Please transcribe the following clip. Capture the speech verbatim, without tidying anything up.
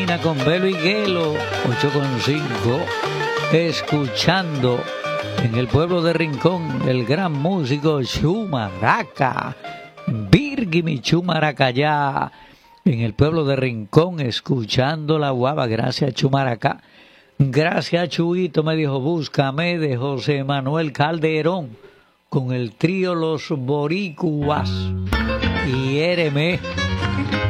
Con Velo y Guelo, ocho con cinco, escuchando en el pueblo de Rincón el gran músico Chumaraca, Virgi mi Chumaraca ya, en el pueblo de Rincón escuchando la guava. Gracias Chumaraca, gracias Chuito, me dijo búscame, de José Manuel Calderón con el trío Los Boricuas, y éreme